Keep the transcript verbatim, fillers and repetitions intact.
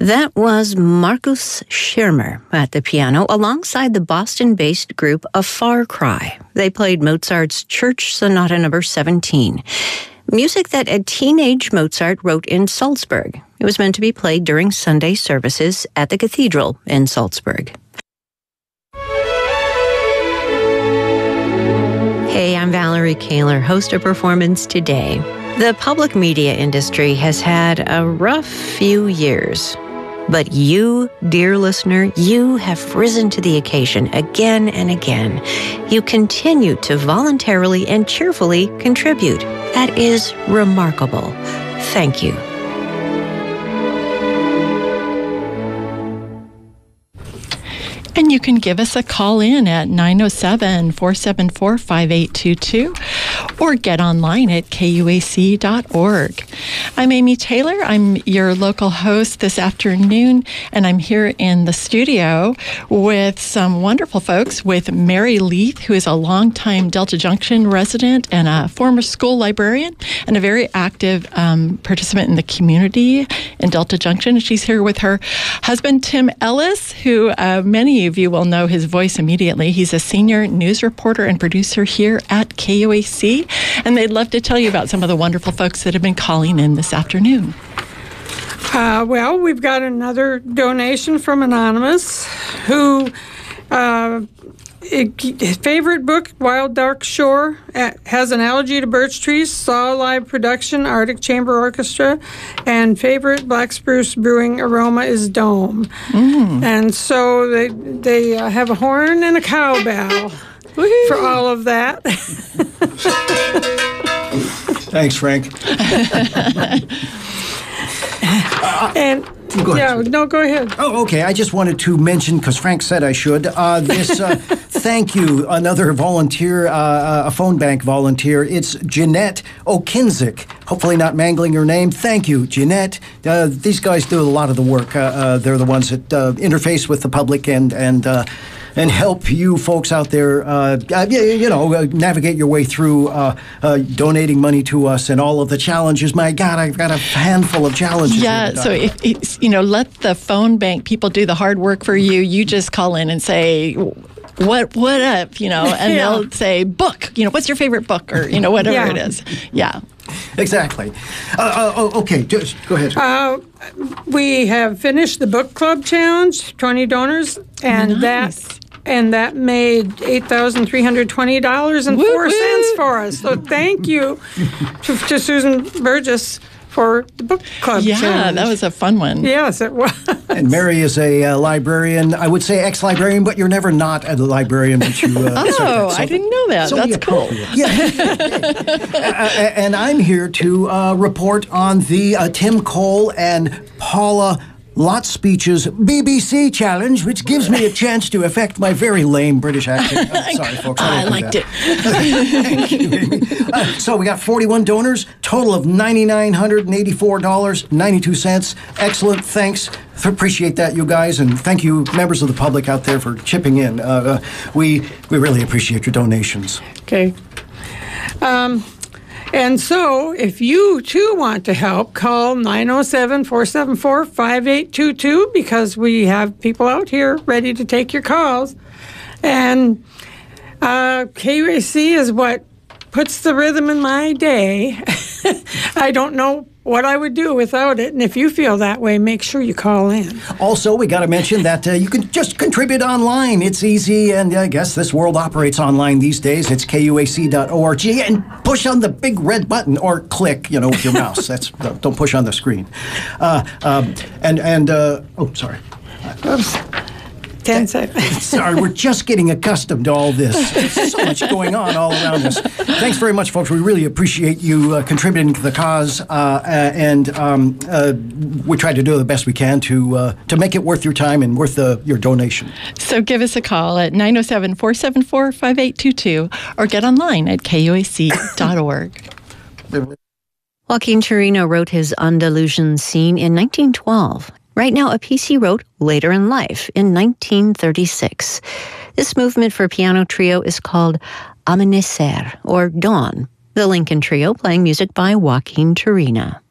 That was Markus Schirmer at the piano alongside the Boston-based group A Far Cry. They played Mozart's Church Sonata number seventeen, music that a teenage Mozart wrote in Salzburg. It was meant to be played during Sunday services at the cathedral in Salzburg. Hey, I'm Valerie Kaler, host of Performance Today. The public media industry has had a rough few years. But you, dear listener, you have risen to the occasion again and again. You continue to voluntarily and cheerfully contribute. That is remarkable. Thank you. And you can give us a call in at nine oh seven, four seven four, five eight two two or get online at K U A C dot org. I'm Amy Taylor. I'm your local host this afternoon, and I'm here in the studio with some wonderful folks, with Mary Leith, who is a longtime Delta Junction resident and a former school librarian and a very active um, participant in the community in Delta Junction. She's here with her husband, Tim Ellis, who uh, many of you will know his voice immediately. He's a senior news reporter and producer here at K U A C, and they'd love to tell you about some of the wonderful folks that have been calling in this afternoon. Uh, well, we've got another donation from Anonymous, who uh, it, his favorite book, Wild Dark Shore, has an Elegy to Birch Trees, saw a live production, Arctic Chamber Orchestra, and favorite Black Spruce Brewing aroma is Dome. Mm. And so they they uh, have a horn and a cowbell. Woo-hoo. For all of that. Thanks, Frank. uh, and go yeah, ahead. no, go ahead. Oh, okay. I just wanted to mention, because Frank said I should, uh, this uh, thank you, another volunteer, uh, a phone bank volunteer. It's Jeanette Okinzik. Hopefully not mangling your name. Thank you, Jeanette. Uh, these guys do a lot of the work. Uh, uh, they're the ones that uh, interface with the public and and. Uh, and help you folks out there, uh, you know, uh, navigate your way through uh, uh, donating money to us and all of the challenges. My God, I've got a handful of challenges. Yeah, so if it's, you know, let the phone bank people do the hard work for you. You just call in and say, what what up, you know, and yeah. they'll say, book, you know, what's your favorite book, or, you know, whatever yeah. it is. Yeah. Exactly. Uh, uh, okay, just go ahead. Uh, we have finished the book club challenge, twenty donors, and nice. that and that made eight thousand three hundred twenty dollars and four cents for us. So thank you to, to Susan Burgess for the book club yeah, challenge. That was a fun one. Yes, it was. And Mary is a uh, librarian. I would say ex-librarian, but you're never not a librarian. But you. Uh, oh, so I didn't know that. So That's cool. Yeah. uh, and I'm here to uh, report on the uh, Tim Cole and Paula Lot Speech's B B C challenge, which gives me a chance to affect my very lame British accent. Oh, sorry, folks. I, I liked that. it. Thank you. Uh, so we got forty-one donors, total of nine thousand nine hundred eighty-four dollars and ninety-two cents. Excellent. Thanks. Appreciate that, you guys, and thank you, members of the public out there, for chipping in. Uh, uh, we we really appreciate your donations. Okay. Um. And so, if you, too, want to help, call nine oh seven, four seven four, five eight two two, because we have people out here ready to take your calls. And uh, K U A C is what puts the rhythm in my day. I don't know what I would do without it. And if you feel that way, make sure you call in. Also, we got to mention that uh, you can just contribute online. It's easy, and I guess this world operates online these days. It's K U A C dot org, and push on the big red button, or click, you know, with your mouse. That's don't push on the screen. Uh, um, and and uh, oh, sorry. Oops. Ten seconds. Sorry, we're just getting accustomed to all this. There's so much going on all around us. Thanks very much, folks. We really appreciate you uh, contributing to the cause, uh, uh, and um, uh, we try to do the best we can to uh, to make it worth your time and worth the, your donation. So give us a call at nine oh seven, four seven four, five eight two two or get online at K U A C dot org. Joaquin Chirino wrote his Andalusian scene in nineteen twelve. Right now, a piece he wrote later in life, in nineteen thirty-six. This movement for piano trio is called Amanecer, or Dawn. The Lincoln Trio playing music by Joaquin Chirino.